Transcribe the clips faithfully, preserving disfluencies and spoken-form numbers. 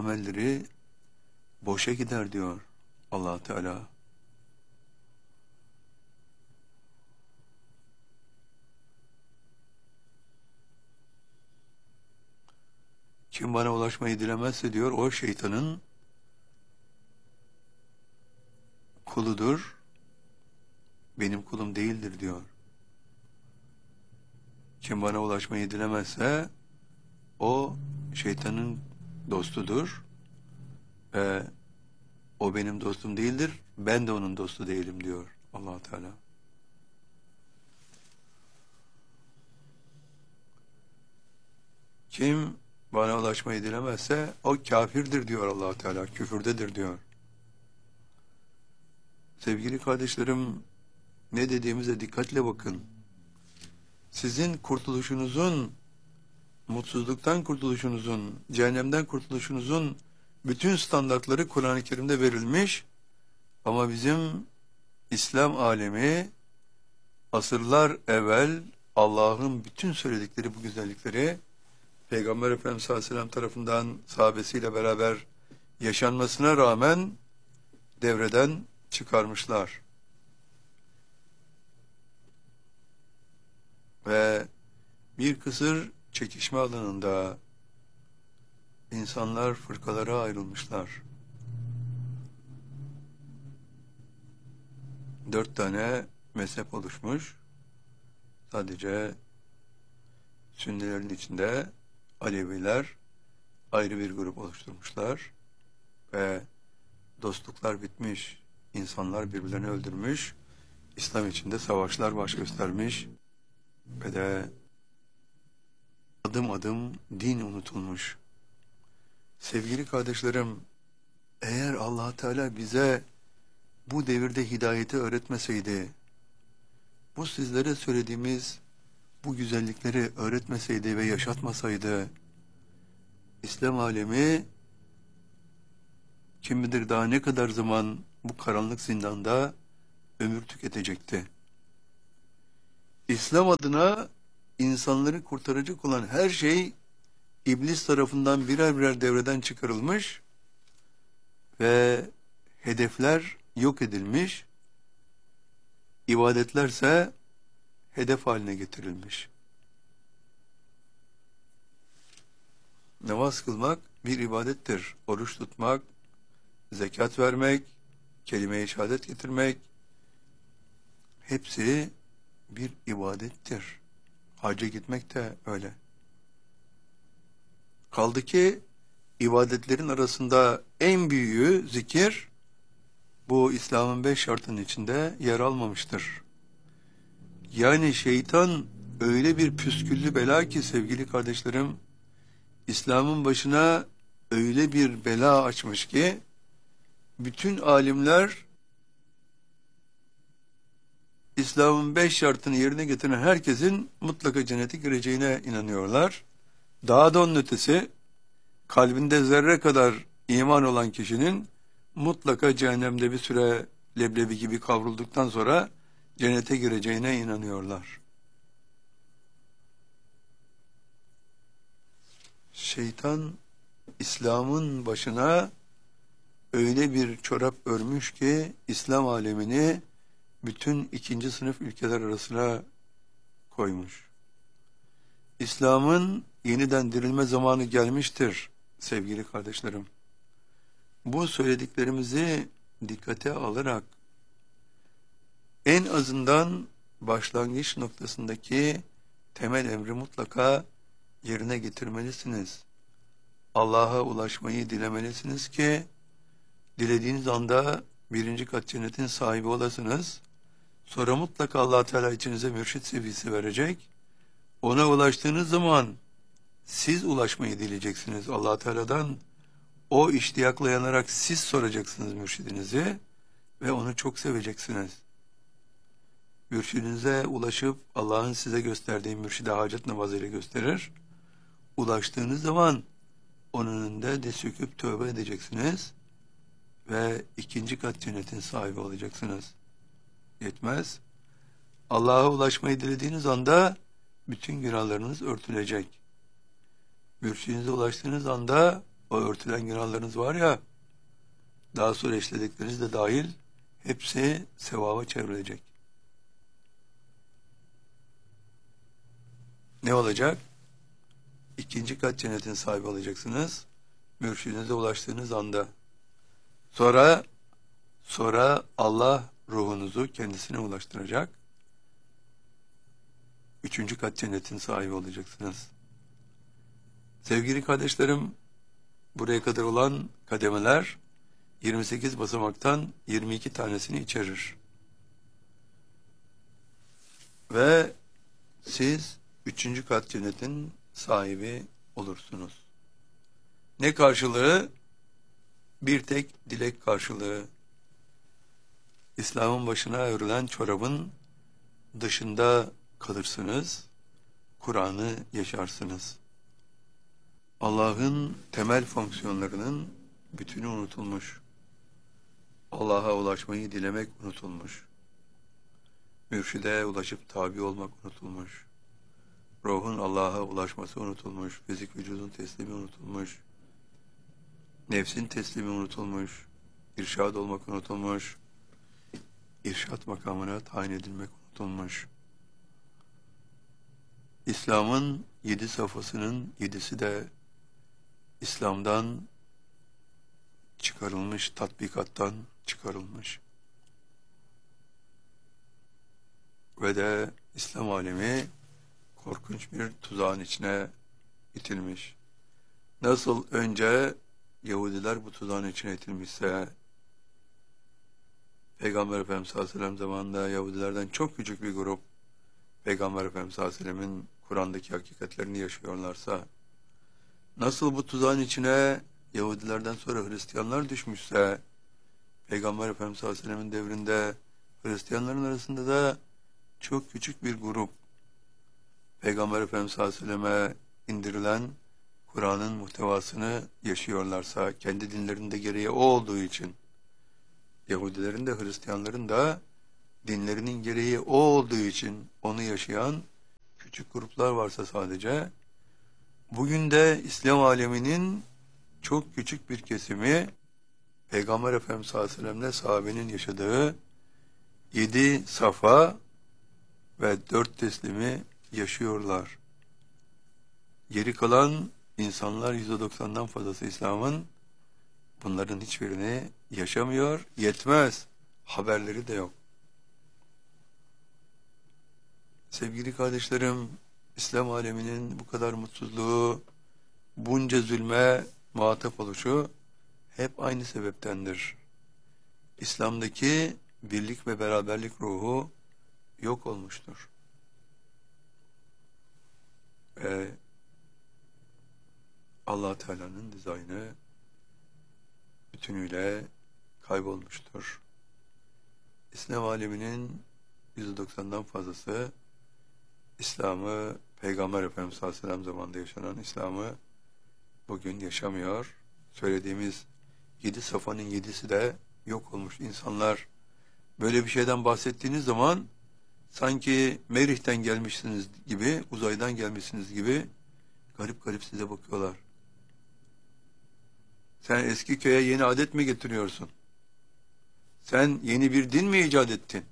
amelleri boşa gider diyor Allah Teala. Kim bana ulaşmayı dilemezse diyor, o şeytanın kuludur, benim kulum değildir diyor. Kim bana ulaşmayı dilemezse o şeytanın dostudur ve o benim dostum değildir, ben de onun dostu değilim diyor Allah Teala. Kim bana ulaşmayı dilemezse o kafirdir diyor Allah Teala, küfürdedir diyor. Sevgili kardeşlerim, ne dediğimize dikkatle bakın. Sizin kurtuluşunuzun, mutsuzluktan kurtuluşunuzun, cehennemden kurtuluşunuzun bütün standartları Kur'an-ı Kerim'de verilmiş. Ama bizim İslam alemi asırlar evvel Allah'ın bütün söyledikleri bu güzellikleri Peygamber Efendimiz sallallahu aleyhi ve sellem tarafından sahabesiyle beraber yaşanmasına rağmen devreden çıkarmışlar. Ve bir kısır çekişme alanında insanlar fırkalara ayrılmışlar. Dört tane mezhep oluşmuş. Sadece Sünnilerin içinde Aleviler ayrı bir grup oluşturmuşlar ve dostluklar bitmiş, insanlar birbirlerini öldürmüş, İslam içinde savaşlar baş göstermiş ve de adım adım din unutulmuş. Sevgili kardeşlerim, eğer Allah Teala bize bu devirde hidayeti öğretmeseydi, bu sizlere söylediğimiz bu güzellikleri öğretmeseydi ve yaşatmasaydı, İslam alemi kim bilir daha ne kadar zaman bu karanlık zindanda ömür tüketecekti. İslam adına insanları kurtaracak olan her şey İblis tarafından birer birer devreden çıkarılmış ve hedefler yok edilmiş, ibadetlerse hedef haline getirilmiş. Namaz kılmak bir ibadettir. Oruç tutmak, zekat vermek, kelime-i şehadet getirmek, hepsi bir ibadettir. Hacca gitmek de öyle. Kaldı ki ibadetlerin arasında en büyüğü zikir, bu İslam'ın beş şartının içinde yer almamıştır. Yani şeytan öyle bir püsküllü bela ki sevgili kardeşlerim, İslam'ın başına öyle bir bela açmış ki, bütün alimler İslam'ın beş şartını yerine getiren herkesin mutlaka cennete gireceğine inanıyorlar. Daha da onun ötesi, kalbinde zerre kadar iman olan kişinin mutlaka cehennemde bir süre leblebi gibi kavrulduktan sonra cennete gireceğine inanıyorlar. Şeytan İslam'ın başına öyle bir çorap örmüş ki İslam alemini bütün ikinci sınıf ülkeler arasına koymuş. İslam'ın yeniden dirilme zamanı gelmiştir sevgili kardeşlerim. Bu söylediklerimizi dikkate alarak en azından başlangıç noktasındaki temel emri mutlaka yerine getirmelisiniz. Allah'a ulaşmayı dilemelisiniz ki dilediğiniz anda birinci kat cennetin sahibi olasınız. Sonra mutlaka Allah Teala içinize mürşit seviyesi verecek. Ona ulaştığınız zaman siz ulaşmayı dileyeceksiniz Allah Teala'dan. O iştiyakla yanarak siz soracaksınız mürşidinizi ve onu çok seveceksiniz. Mürşidinize ulaşıp Allah'ın size gösterdiği mürşide hacet namazıyla gösterir. Ulaştığınız zaman onun önünde de söküp tövbe edeceksiniz ve ikinci kat cennetin sahibi olacaksınız. Yetmez. Allah'a ulaşmayı dilediğiniz anda bütün günahlarınız örtülecek. Mürşidinize ulaştığınız anda o örtülen günahlarınız var ya, daha sonra işledikleriniz de dahil, hepsi sevaba çevrilecek. Ne olacak? İkinci kat cennetin sahibi olacaksınız. Mürşidinize ulaştığınız anda. Sonra sonra Allah ruhunuzu kendisine ulaştıracak. Üçüncü kat cennetin sahibi olacaksınız. Sevgili kardeşlerim, buraya kadar olan kademeler yirmi sekiz basamaktan yirmi iki tanesini içerir. Ve siz üçüncü kat cennetin sahibi olursunuz. Ne karşılığı? Bir tek dilek karşılığı. İslam'ın başına örülen çorabın dışında kalırsınız, Kur'an'ı yaşarsınız. Allah'ın temel fonksiyonlarının bütünü unutulmuş. Allah'a ulaşmayı dilemek unutulmuş. Mürşide ulaşıp tabi olmak unutulmuş. Ruhun Allah'a ulaşması unutulmuş. Fizik vücudun teslimi unutulmuş. Nefsin teslimi unutulmuş. İrşad olmak unutulmuş. İrşad makamına tayin edilmek unutulmuş. İslam'ın yedi safhasının yedisi de İslam'dan çıkarılmış, tatbikattan çıkarılmış. Ve de İslam alemi korkunç bir tuzağın içine itilmiş. Nasıl önce Yahudiler bu tuzağın içine itilmişse, Peygamber Efendimiz sallallahu aleyhi ve sellem zamanında Yahudilerden çok küçük bir grup Peygamber Efendimiz sallallahu aleyhi ve sellemin Kur'an'daki hakikatlerini yaşıyorlarsa, nasıl bu tuzağın içine Yahudilerden sonra Hristiyanlar düşmüşse, Peygamber Efendimiz sallallahu aleyhi ve sellemin devrinde Hristiyanların arasında da çok küçük bir grup Peygamber Efendimiz sallallahu aleyhi ve selleme indirilen Kur'an'ın muhtevasını yaşıyorlarsa, kendi dinlerinde gereği o olduğu için, Yahudilerin de Hristiyanların da dinlerinin gereği o olduğu için onu yaşayan küçük gruplar varsa sadece, bugün de İslam aleminin çok küçük bir kesimi Peygamber Efendimiz sallallahu aleyhi ve sellem'le sahabenin yaşadığı yedi safa ve dört teslimi yaşıyorlar. Geri kalan insanlar yüzde doksandan fazlası İslam'ın bunların hiçbirini yaşamıyor, yetmez. Haberleri de yok. Sevgili kardeşlerim, İslam aleminin bu kadar mutsuzluğu, bunca zulme muhatap oluşu hep aynı sebeptendir. İslam'daki birlik ve beraberlik ruhu yok olmuştur. Ve Allah Teala'nın dizaynı bütünüyle kaybolmuştur. İslam aleminin yüzde doksandan fazlası İslam'ı, Peygamber Efendimiz sallallahu aleyhi ve sellem zamanında yaşanan İslam'ı bugün yaşamıyor. Söylediğimiz yedi safanın yedisi de yok olmuş. İnsanlar böyle bir şeyden bahsettiğiniz zaman sanki Merih'ten gelmişsiniz gibi, uzaydan gelmişsiniz gibi garip garip size bakıyorlar. Sen eski köye yeni adet mi getiriyorsun? Sen yeni bir din mi icat ettin?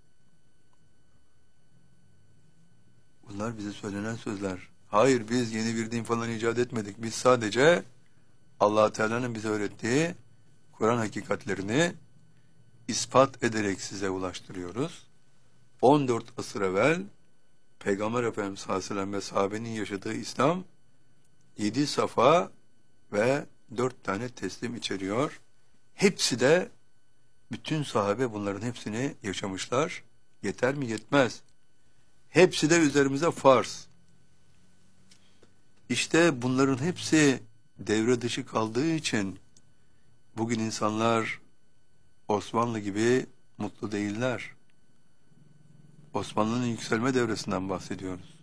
Bunlar bize söylenen sözler. Hayır, biz yeni bir din falan icat etmedik. Biz sadece Allah Teala'nın bize öğrettiği Kur'an hakikatlerini ispat ederek size ulaştırıyoruz. on dört asır evvel Peygamber Efendimiz sallallahu aleyhi ve sellem ve sahabenin yaşadığı İslam yedi safa ve dört tane teslim içeriyor. Hepsi de, bütün sahabe bunların hepsini yaşamışlar. Yeter mi? Yetmez. Hepsi de üzerimize farz. İşte bunların hepsi devre dışı kaldığı için bugün insanlar Osmanlı gibi mutlu değiller. Osmanlı'nın yükselme devresinden bahsediyoruz.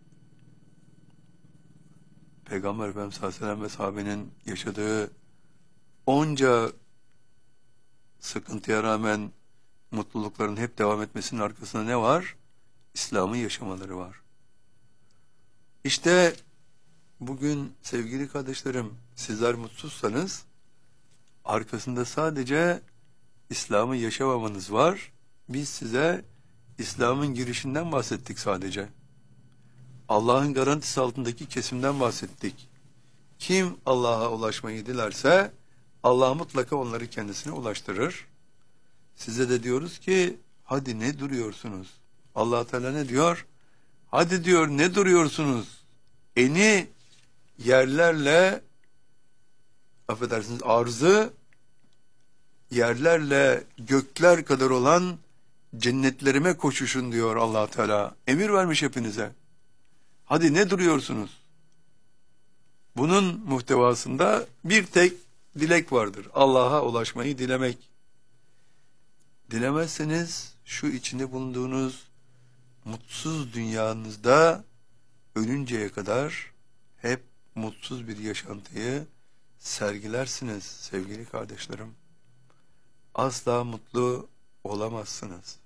Peygamber Efendimiz sallallahu aleyhi ve sellem ve sahabenin yaşadığı onca sıkıntıya rağmen mutlulukların hep devam etmesinin arkasında ne var? İslam'ı yaşamaları var. İşte bugün sevgili kardeşlerim, sizler mutsuzsanız arkasında sadece İslam'ı yaşamamanız var. Biz size İslam'ın girişinden bahsettik sadece. Allah'ın garantisi altındaki kesimden bahsettik. Kim Allah'a ulaşmayı dilerse Allah mutlaka onları kendisine ulaştırır. Size de diyoruz ki hadi ne duruyorsunuz? Allah Teala ne diyor? Hadi diyor, ne duruyorsunuz? Eni yerlerle, affedersiniz, arzı yerlerle gökler kadar olan cennetlerime koşuşun diyor Allah Teala. Emir vermiş hepinize. Hadi ne duruyorsunuz? Bunun muhtevasında bir tek dilek vardır. Allah'a ulaşmayı dilemek. Dilemezseniz şu içinde bulunduğunuz mutsuz dünyanızda ölünceye kadar hep mutsuz bir yaşantıyı sergilersiniz sevgili kardeşlerim. Asla mutlu olamazsınız.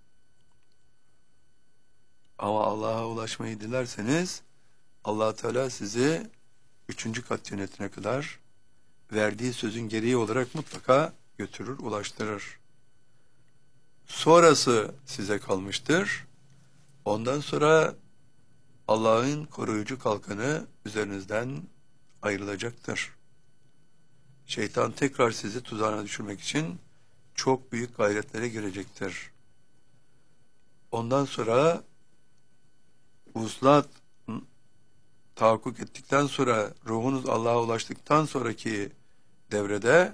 Ama Allah'a ulaşmayı dilerseniz Allah Teala sizi üçüncü kat cennetine kadar verdiği sözün gereği olarak mutlaka götürür, ulaştırır. Sonrası size kalmıştır. Ondan sonra Allah'ın koruyucu kalkanı üzerinizden ayrılacaktır. Şeytan tekrar sizi tuzağına düşürmek için çok büyük gayretlere girecektir. Ondan sonra vuslat tahakkuk ettikten sonra, ruhunuz Allah'a ulaştıktan sonraki devrede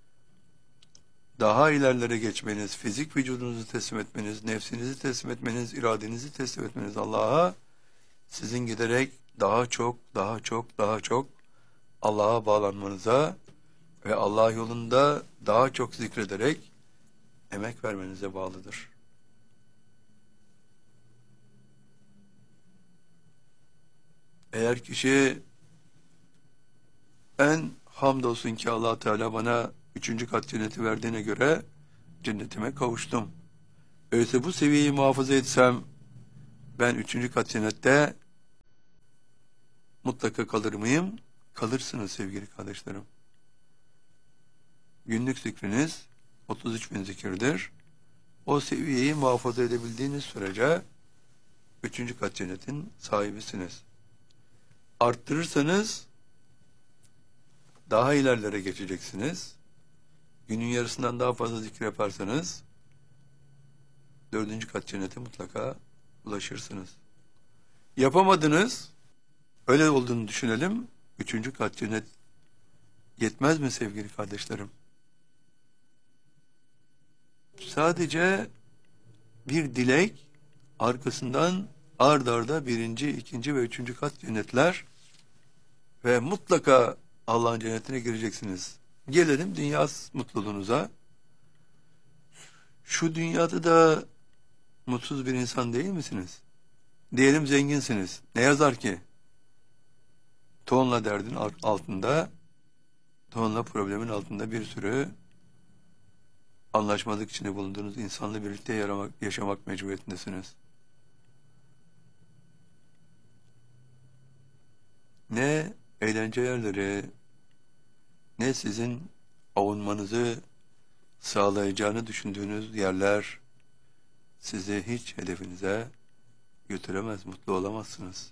daha ilerlere geçmeniz, fizik vücudunuzu teslim etmeniz, nefsinizi teslim etmeniz, iradenizi teslim etmeniz Allah'a, sizin giderek daha çok, daha çok, daha çok Allah'a bağlanmanıza ve Allah yolunda daha çok zikrederek emek vermenize bağlıdır. Eğer kişi en hamdolsun ki Allah Teala bana üçüncü kat cenneti verdiğine göre cennetime kavuştum. Öyleyse bu seviyeyi muhafaza etsem ben üçüncü kat cennette mutlaka kalır mıyım? Kalırsınız sevgili kardeşlerim. Günlük zikriniz otuz üç bin zikirdir. O seviyeyi muhafaza edebildiğiniz sürece üçüncü kat cennetin sahibisiniz. Arttırırsanız daha ilerlere geçeceksiniz. Günün yarısından daha fazla zikir yaparsanız dördüncü kat cennete mutlaka ulaşırsınız. Yapamadınız, öyle olduğunu düşünelim. Üçüncü kat cennet yetmez mi sevgili kardeşlerim? Sadece bir dilek, arkasından ard arda birinci, ikinci ve üçüncü kat cennetler ve mutlaka Allah'ın cennetine gireceksiniz. Gelelim dünya mutluluğunuza. Şu dünyada da mutsuz bir insan değil misiniz? Diyelim zenginsiniz. Ne yazar ki? Tonla derdin altında, tonla problemin altında bir sürü anlaşmazlık içinde bulunduğunuz insanla birlikte yaramak, yaşamak mecburiyetindesiniz. Ne eğlence yerleri, ne sizin avunmanızı sağlayacağını düşündüğünüz yerler sizi hiç hedefinize götüremez, mutlu olamazsınız.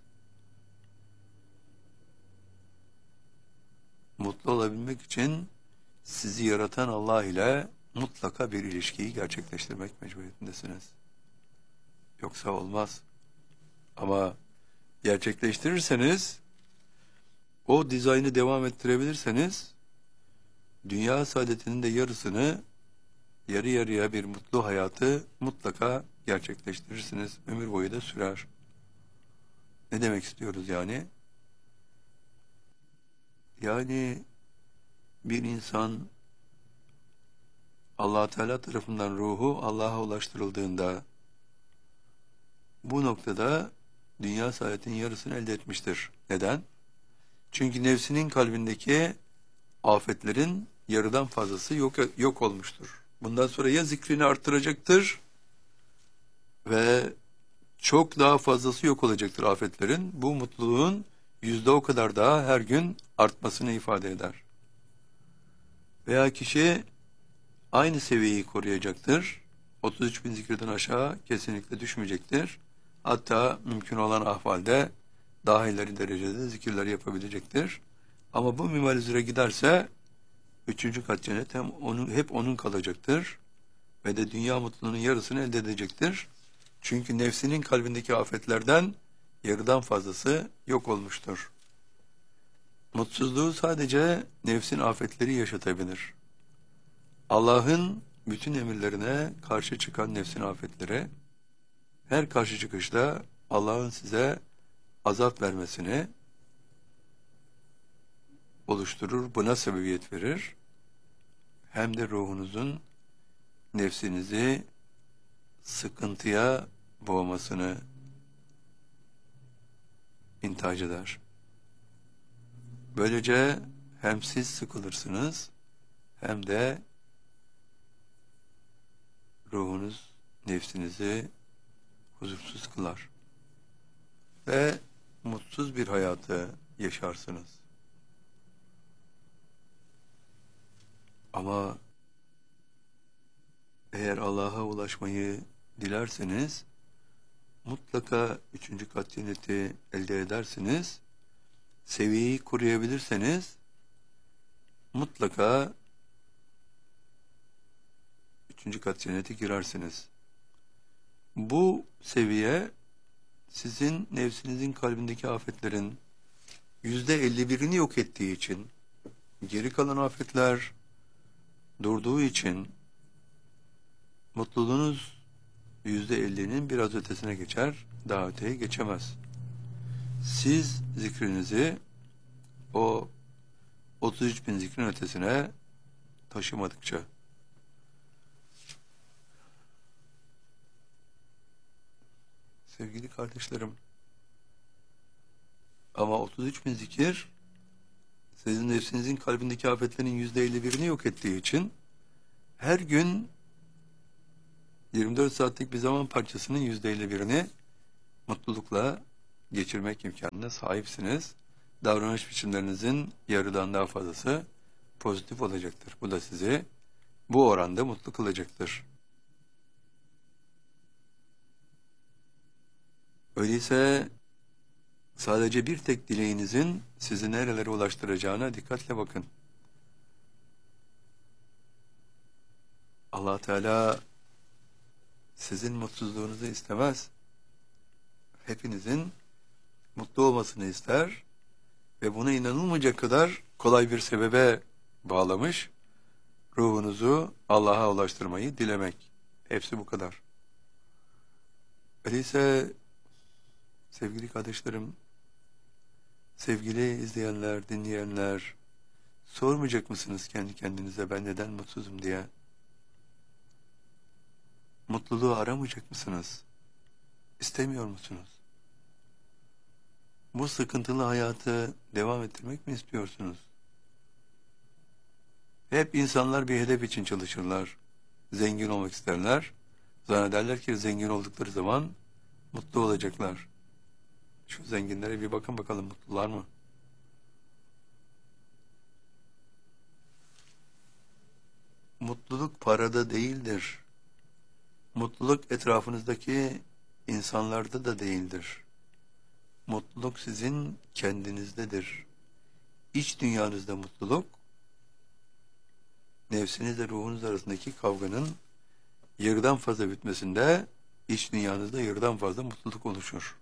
Mutlu olabilmek için sizi yaratan Allah ile mutlaka bir ilişkiyi gerçekleştirmek mecburiyetindesiniz. Yoksa olmaz. Ama gerçekleştirirseniz, o dizaynı devam ettirebilirseniz, dünya saadetinin de yarısını, yarı yarıya bir mutlu hayatı mutlaka gerçekleştirirsiniz. Ömür boyu da sürer. Ne demek istiyoruz yani? Yani bir insan Allah Teala tarafından ruhu Allah'a ulaştırıldığında bu noktada dünya saadetinin yarısını elde etmiştir. Neden? Çünkü nefsinin kalbindeki afetlerin yarıdan fazlası yok, yok olmuştur. Bundan sonra ya zikrini arttıracaktır ve çok daha fazlası yok olacaktır afetlerin. Bu mutluluğun yüzde o kadar daha her gün artmasını ifade eder. Veya kişi aynı seviyeyi koruyacaktır. otuz üç bin zikirden aşağı kesinlikle düşmeyecektir. Hatta mümkün olan ahvalde daha ileri derecede zikirler yapabilecektir. Ama bu minval üzere giderse üçüncü kat cennet hem onun, hep onun kalacaktır. Ve de dünya mutluluğunun yarısını elde edecektir. Çünkü nefsinin kalbindeki afetlerden yarıdan fazlası yok olmuştur. Mutsuzluğu sadece nefsin afetleri yaşatabilir. Allah'ın bütün emirlerine karşı çıkan nefsin afetleri, her karşı çıkışta Allah'ın size azap vermesini oluşturur, buna sebebiyet verir. Hem de ruhunuzun nefsinizi sıkıntıya boğmasını intihac eder. Böylece hem siz sıkılırsınız hem de ruhunuz nefsinizi huzursuz kılar ve mutsuz bir hayatı yaşarsınız. Ama eğer Allah'a ulaşmayı dilerseniz mutlaka üçüncü kat cenneti elde edersiniz. Seviyeyi koruyabilirseniz mutlaka üçüncü kat cennete girersiniz. Bu seviye sizin nefsinizin kalbindeki afetlerin yüzde elli birini yok ettiği için, geri kalan afetler durduğu için mutluluğunuz yüzde ellinin biraz ötesine geçer, daha öteye geçemez. Siz zikrinizi o otuz üç bin zikrin ötesine taşımadıkça. Sevgili kardeşlerim, ama otuz üç bin zikir sizin nefsinizin kalbindeki afetlerin yüzde elli birini yok ettiği için her gün yirmi dört saatlik bir zaman parçasının yüzde elli birini mutlulukla geçirmek imkanına sahipsiniz. Davranış biçimlerinizin yarıdan daha fazlası pozitif olacaktır. Bu da sizi bu oranda mutlu kılacaktır. Öyleyse sadece bir tek dileğinizin sizi nerelere ulaştıracağına dikkatle bakın. Allah Teala sizin mutsuzluğunuzu istemez. Hepinizin mutlu olmasını ister ve buna inanılmayacak kadar kolay bir sebebe bağlamış. Ruhunuzu Allah'a ulaştırmayı dilemek. Hepsi bu kadar. Öyleyse sevgili kardeşlerim, sevgili izleyenler, dinleyenler, sormayacak mısınız kendi kendinize ben neden mutsuzum diye? Mutluluğu aramayacak mısınız? İstemiyor musunuz? Bu sıkıntılı hayatı devam ettirmek mi istiyorsunuz? Hep insanlar bir hedef için çalışırlar. Zengin olmak isterler. Zannederler ki zengin oldukları zaman mutlu olacaklar. Şu zenginlere bir bakın bakalım mutlular mı? Mutluluk parada değildir. Mutluluk etrafınızdaki insanlarda da değildir. Mutluluk sizin kendinizdedir. İç dünyanızda mutluluk, nefsinizle ruhunuz arasındaki kavganın yarıdan fazla bitmesinde iç dünyanızda yarıdan fazla mutluluk oluşur.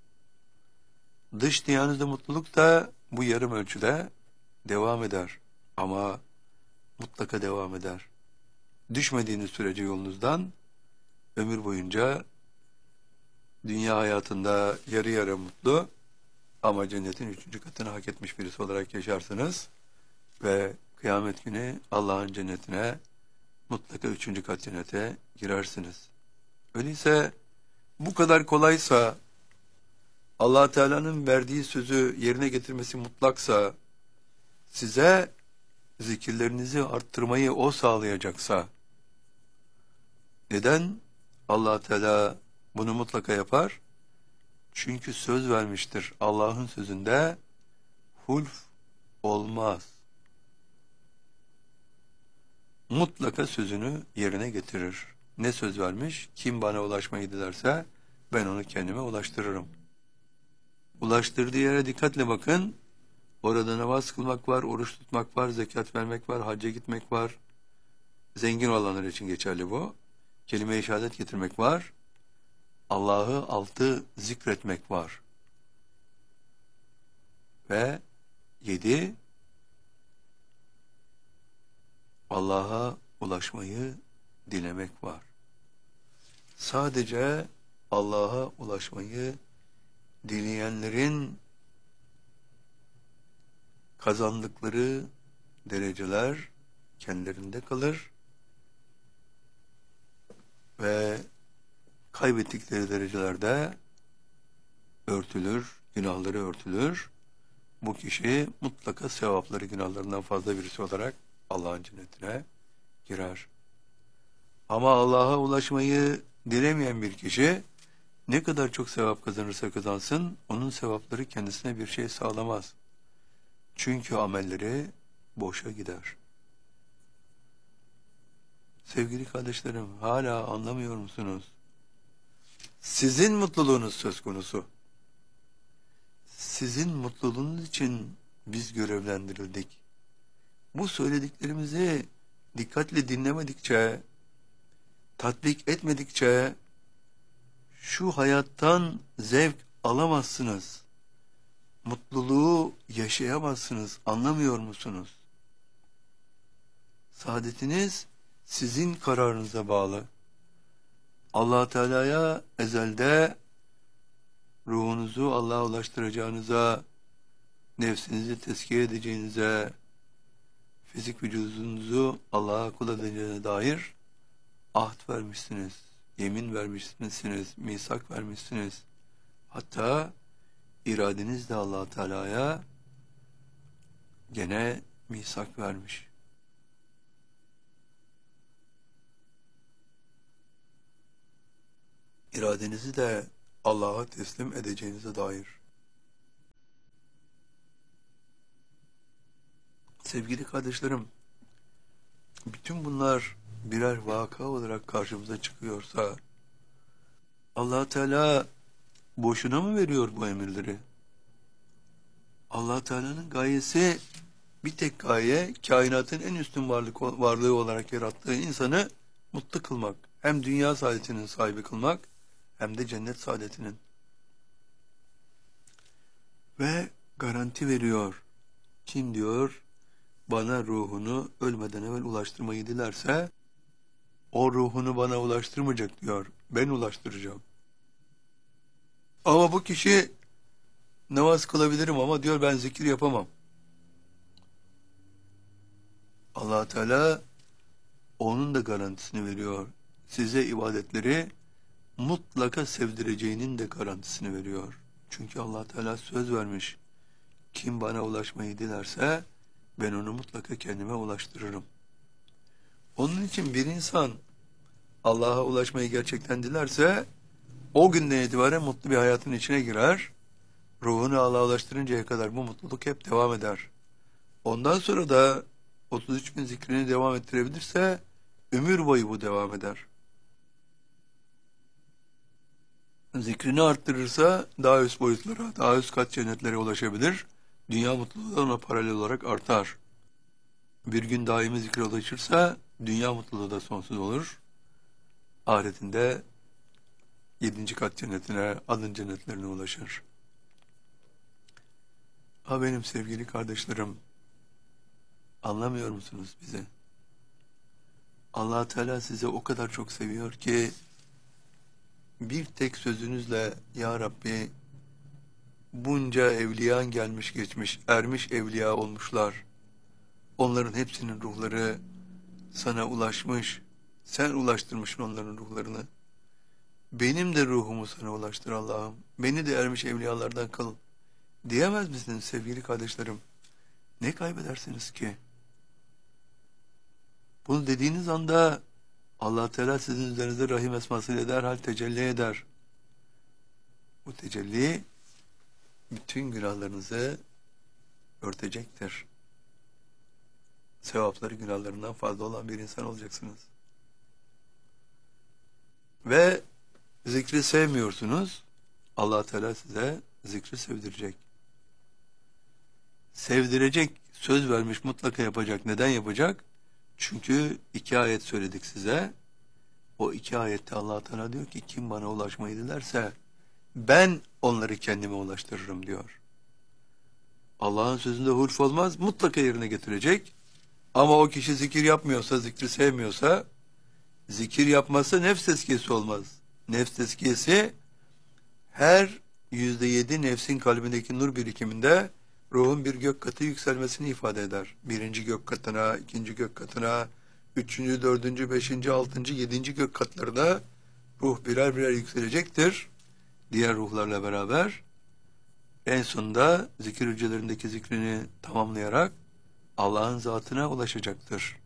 Dış dünyanızda mutluluk da bu yarım ölçüde devam eder. Ama mutlaka devam eder. Düşmediğiniz sürece yolunuzdan ömür boyunca dünya hayatında yarı yarı mutlu ama cennetin üçüncü katını hak etmiş birisi olarak yaşarsınız ve kıyamet günü Allah'ın cennetine mutlaka üçüncü kat cennete girersiniz. Öyleyse bu kadar kolaysa, Allah Teala'nın verdiği sözü yerine getirmesi mutlaksa, size zikirlerinizi arttırmayı o sağlayacaksa, neden Allah Teala bunu mutlaka yapar? Çünkü söz vermiştir. Allah'ın sözünde hulf olmaz. Mutlaka sözünü yerine getirir. Ne söz vermiş? Kim bana ulaşmayı dilerse ben onu kendime ulaştırırım. Ulaştırdığı yere dikkatle bakın. Orada namaz kılmak var, oruç tutmak var, zekat vermek var, hacca gitmek var. Zengin olanlar için geçerli bu. Kelime-i şehadet getirmek var. Allah'ı altı zikretmek var. Ve yedi, Allah'a ulaşmayı dilemek var. Sadece Allah'a ulaşmayı dileyenlerin kazandıkları dereceler kendilerinde kalır ve kaybettikleri derecelerde örtülür, günahları örtülür. Bu kişi mutlaka sevapları günahlarından fazla birisi olarak Allah'ın cennetine girer. Ama Allah'a ulaşmayı dilemeyen bir kişi ne kadar çok sevap kazanırsa kazansın, onun sevapları kendisine bir şey sağlamaz. Çünkü amelleri boşa gider. Sevgili kardeşlerim, hala anlamıyor musunuz? Sizin mutluluğunuz söz konusu. Sizin mutluluğunuz için biz görevlendirildik. Bu söylediklerimizi dikkatle dinlemedikçe, tatbik etmedikçe şu hayattan zevk alamazsınız. Mutluluğu yaşayamazsınız. Anlamıyor musunuz? Saadetiniz sizin kararınıza bağlı. Allah Teala'ya ezelde ruhunuzu Allah'a ulaştıracağınıza, nefsinizi tezkiye edeceğinize, fizik vücudunuzu Allah'a kul edeceğine dair ahd vermişsiniz, yemin vermişsiniz, misak vermişsiniz. Hatta iradeniz de Allah Teala'ya gene misak vermiş. İradenizi de Allah'a teslim edeceğinize dair. Sevgili kardeşlerim, bütün bunlar birer vaka olarak karşımıza çıkıyorsa, Allah Teala boşuna mı veriyor bu emirleri? Allah Teala'nın gayesi bir tek gaye, kainatın en üstün varlık, varlığı olarak yarattığı insanı mutlu kılmak. Hem dünya saadetinin sahibi kılmak, hem de cennet saadetinin. Ve garanti veriyor. Kim diyor, bana ruhunu ölmeden evvel ulaştırmayı dilerse, o ruhunu bana ulaştırmayacak diyor. Ben ulaştıracağım. Ama bu kişi namaz kılabilirim ama diyor ben zikir yapamam. Allah Teala onun da garantisini veriyor. Size ibadetleri mutlaka sevdireceğinin de garantisini veriyor. Çünkü Allah Teala söz vermiş. Kim bana ulaşmayı dilerse ben onu mutlaka kendime ulaştırırım. Onun için bir insan Allah'a ulaşmayı gerçekten dilerse o günden itibaren mutlu bir hayatın içine girer. Ruhunu Allah'a ulaştırıncaya kadar bu mutluluk hep devam eder. Ondan sonra da otuz üç bin zikrini devam ettirebilirse ömür boyu bu devam eder. Zikrini arttırırsa daha üst boyutlara, daha üst kat cennetlere ulaşabilir. Dünya mutluluğu ona paralel olarak artar. Bir gün daimi zikre ulaşırsa dünya mutluluğu da sonsuz olur. Ahiretinde yedinci kat cennetine, adın cennetlerine ulaşır. Ha benim sevgili kardeşlerim, anlamıyor musunuz bizi? Allah Teala size o kadar çok seviyor ki bir tek sözünüzle ya Rabbi bunca evliyan gelmiş geçmiş, ermiş evliya olmuşlar. Onların hepsinin ruhları sana ulaşmış. Sen ulaştırmışsın onların ruhlarını. Benim de ruhumu sana ulaştır Allah'ım. Beni de ermiş evliyalardan kıl. Diyemez misiniz sevgili kardeşlerim? Ne kaybedersiniz ki? Bunu dediğiniz anda Allah Teala sizin üzerinizde rahim esmasıyla derhal tecelli eder. Bu tecelli bütün günahlarınızı örtecektir. Sevapları günahlarından fazla olan bir insan olacaksınız. Ve zikri sevmiyorsunuz, Allah Teala size zikri sevdirecek. Sevdirecek, söz vermiş, mutlaka yapacak. Neden yapacak? Çünkü iki ayet söyledik size. O iki ayette Allah Teala diyor ki, kim bana ulaşmayı dilerse ben onları kendime ulaştırırım diyor. Allah'ın sözünde hulf olmaz, mutlaka yerine getirecek. Ama o kişi zikir yapmıyorsa, zikri sevmiyorsa, zikir yapması nefs tezkiyesi olmaz. Nefs tezkiyesi her yüzde yedi nefsin kalbindeki nur birikiminde ruhun bir gök katı yükselmesini ifade eder. Birinci gök katına, ikinci gök katına, üçüncü, dördüncü, beşinci, altıncı, yedinci gök katlarına ruh birer birer yükselecektir. Diğer ruhlarla beraber en sonunda zikir hücrelerindeki zikrini tamamlayarak Allah'ın zatına ulaşacaktır.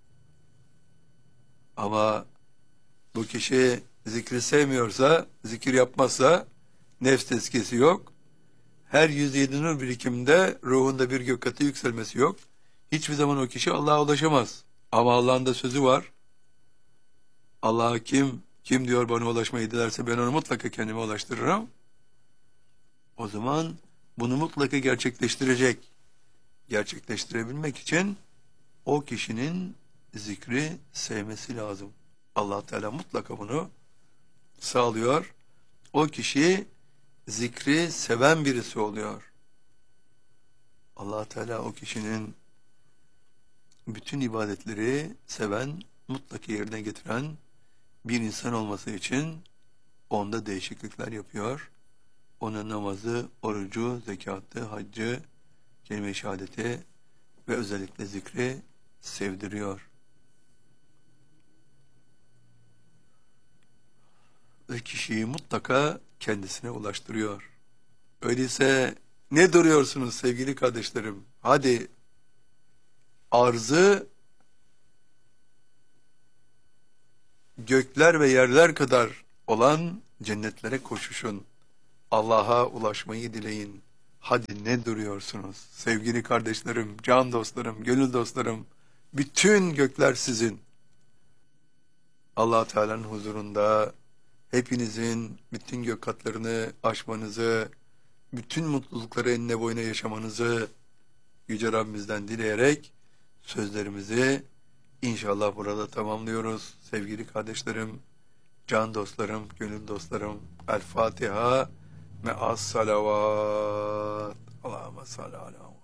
Ama bu kişi zikri sevmiyorsa, zikir yapmazsa nefs tezkiyesi yok. Her yüz yedi nur birikiminde ruhunda bir gök katı yükselmesi yok. Hiçbir zaman o kişi Allah'a ulaşamaz. Ama Allah'ın da sözü var. Allah'a kim, kim diyor bana ulaşmayı dilerse ben onu mutlaka kendime ulaştırırım. O zaman bunu mutlaka gerçekleştirecek. Gerçekleştirebilmek için o kişinin zikri sevmesi lazım. Allah Teala mutlaka bunu sağlıyor. O kişi zikri seven birisi oluyor. Allah Teala o kişinin bütün ibadetleri seven, mutlaka yerine getiren bir insan olması için onda değişiklikler yapıyor. Onun namazı, orucu, zekatı, haccı, kelime-i şehadeti ve özellikle zikri sevdiriyor. Ve kişiyi mutlaka kendisine ulaştırıyor. Öyleyse ne duruyorsunuz sevgili kardeşlerim? Hadi arzı gökler ve yerler kadar olan cennetlere koşuşun. Allah'a ulaşmayı dileyin. Hadi ne duruyorsunuz? Sevgili kardeşlerim, can dostlarım, gönül dostlarım, bütün gökler sizin. Allah Teala'nın huzurunda hepinizin bütün gök katlarını aşmanızı, bütün mutlulukları enine boyuna yaşamanızı Yüce Rabbimizden dileyerek sözlerimizi inşallah burada tamamlıyoruz. Sevgili kardeşlerim, can dostlarım, gönül dostlarım, El Fatiha me'as salavat. Allahümme salli ala